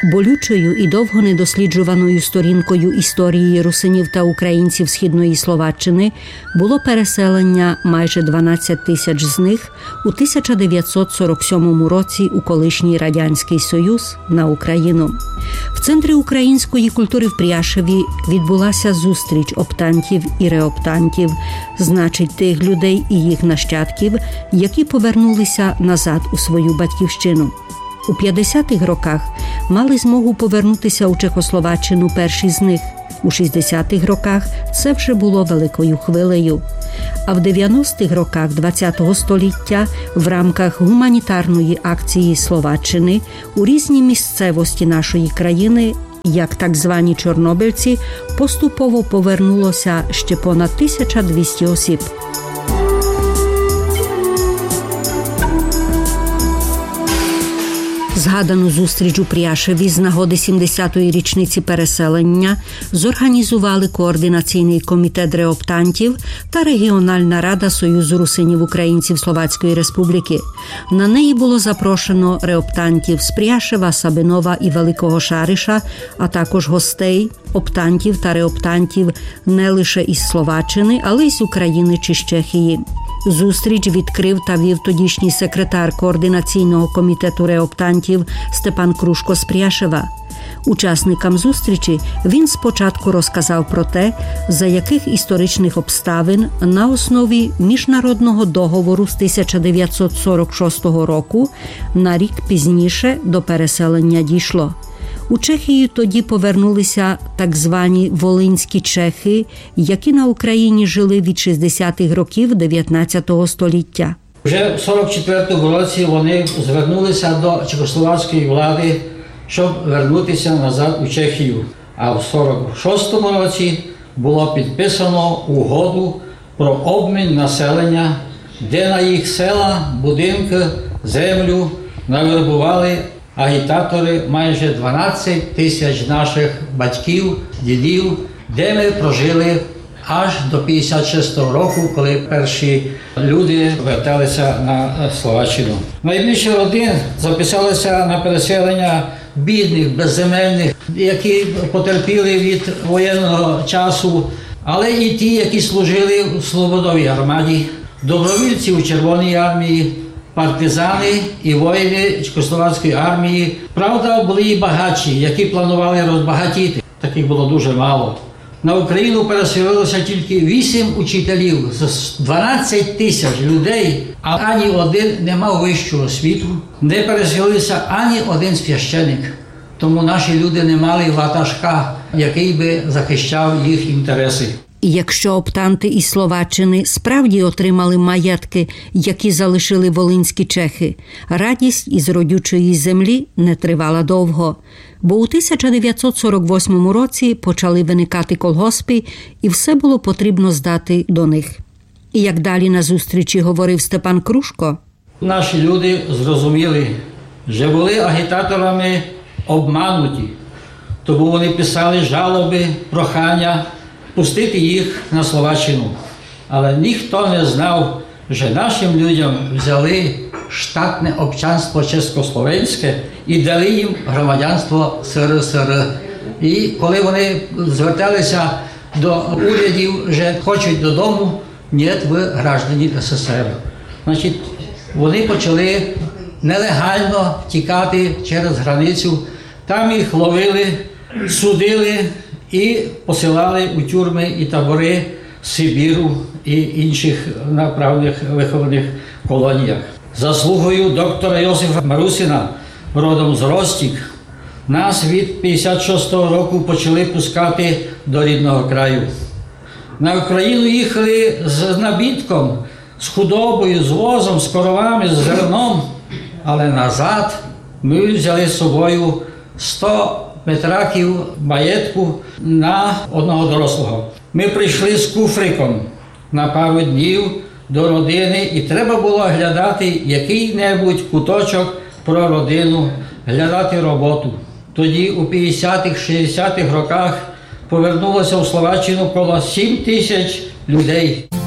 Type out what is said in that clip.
Болючою і довго недосліджуваною сторінкою історії русинів та українців Східної Словаччини було переселення майже 12 тисяч з них у 1947 році у колишній Радянський Союз на Україну. В Центрі української культури в Пряшеві відбулася зустріч оптантів і реоптантів, значить тих людей і їх нащадків, які повернулися назад у свою батьківщину. У 50-х роках мали змогу повернутися у Чехословаччину перші з них. У 60-х роках це вже було великою хвилею. А в 90-х роках ХХ століття в рамках гуманітарної акції Словаччини у різні місцевості нашої країни, як так звані чорнобильці, поступово повернулося ще понад 1200 осіб. Згадану зустріч у Пряшеві з нагоди 70-ї річниці переселення зорганізували Координаційний комітет реоптантів та Регіональна рада Союзу русинів українців Словацької Республіки. На неї було запрошено реоптантів з Пряшева, Сабинова і Великого Шариша, а також гостей, оптантів та реоптантів не лише із Словаччини, але й з України чи з Чехії. Зустріч відкрив та вів тодішній секретар Координаційного комітету реоптантів Степан Крушко з Пряшева. Учасникам зустрічі він спочатку розказав про те, за яких історичних обставин на основі міжнародного договору з 1946 року на рік пізніше до переселення дійшло. У Чехію тоді повернулися так звані волинські чехи, які на Україні жили від 60-х років 19 століття. Вже в 44-му році вони звернулися до чехословацької влади, щоб вернутися назад у Чехію. А в 46-му році було підписано угоду про обмін населення, де на їх села, будинки, землю навербували агітатори майже 12 тисяч наших батьків, дідів, де ми прожили аж до 56-го року, коли перші люди верталися на Словаччину. Найбільше родин записалися на переселення бідних, безземельних, які потерпіли від воєнного часу, але і ті, які служили у Свободовій армаді, добровільці у Червоній армії, партизани і воїни Чехословацької армії. Правда, були і багатші, які планували розбагатіти. Таких було дуже мало. На Україну переселилося тільки 8 учителів з 12 тисяч людей, а ані один не мав вищого освіту. Не переселився ані один священик. Тому наші люди не мали ватажка, який би захищав їх інтереси. І якщо оптанти із Словаччини справді отримали маєтки, які залишили волинські чехи, радість із родючої землі не тривала довго. Бо у 1948 році почали виникати колгоспи, і все було потрібно здати до них. І як далі на зустрічі говорив Степан Крушко, наші люди зрозуміли, що були агітаторами обмануті, тому вони писали жалоби, прохання пустити їх на Словаччину. Але ніхто не знав, що нашим людям взяли штатне обчанство чеськословенське і дали їм громадянство СРСР. І коли вони зверталися до урядів, що хочуть додому, ні, ви граждані СССР. Значить, вони почали нелегально тікати через границю. Там їх ловили, судили і посилали у тюрми і табори Сибіру і інших направних вихованих колоніях. Заслугою доктора Йосифа Марусіна, родом з Ростік, нас від 56-го року почали пускати до рідного краю. На Україну їхали з набітком, з худобою, з возом, з коровами, з зерном, але назад ми взяли з собою 100 метраків маєтку на одного дорослого. Ми прийшли з куфриком на пару днів до родини, і треба було глядати який-небудь куточок про родину, глядати роботу. Тоді у 50-х, 60-х роках повернулося в Словаччину коло 7 тисяч людей.